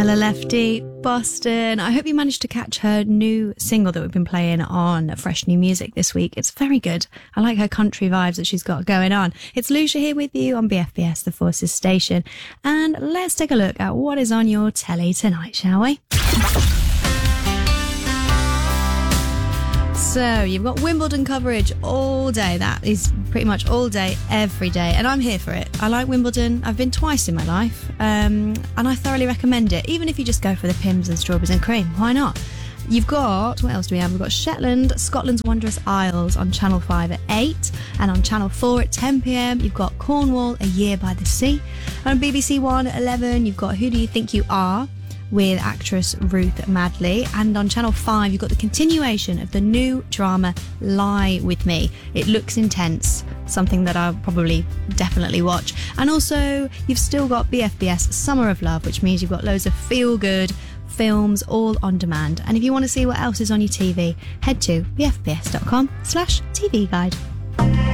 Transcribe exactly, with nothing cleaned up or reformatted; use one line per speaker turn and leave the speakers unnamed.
Bella Lefty, Boston. I hope you managed to catch her new single that we've been playing on Fresh New Music this week. It's very good. I like her country vibes that she's got going on. It's Lucia here with you on B F B S, the Forces station. And let's take a look at what is on your telly tonight, shall we? So, you've got Wimbledon coverage all day. That is pretty much all day, every day. And I'm here for it. I like Wimbledon. I've been twice in my life. Um, and I thoroughly recommend it. Even if you just go for the Pimm's and strawberries and cream. Why not? You've got, what else do we have? We've got Shetland, Scotland's Wondrous Isles on Channel five at eight. And on Channel four at ten p.m, you've got Cornwall, A Year by the Sea. And on B B C One at eleven, you've got Who Do You Think You Are? With actress Ruth Madley. And on Channel five, you've got the continuation of the new drama Lie With Me. It looks intense, something that I'll probably definitely watch. And also, you've still got B F B S Summer of Love, which means you've got loads of feel-good films all on demand. And if you want to see what else is on your T V, head to bfbs.com slash TV guide.